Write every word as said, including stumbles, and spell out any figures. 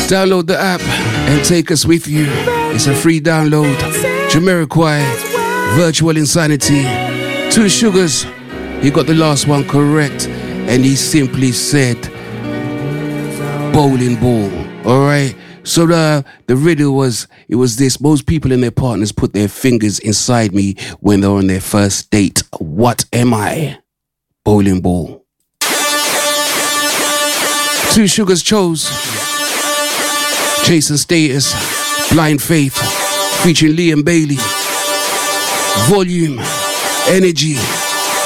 Download the app and take us with you. It's a free download. Jamiroquai, Virtual Insanity. Two Sugars. He got the last one correct, and he simply said bowling ball. All right. So the the riddle was, it was this: most people and their partners put their fingers inside me when they're on their first date. What am I? Bowling ball. Two Sugars chose Jason Status, Blind Faith, featuring Liam Bailey. Volume, Energy.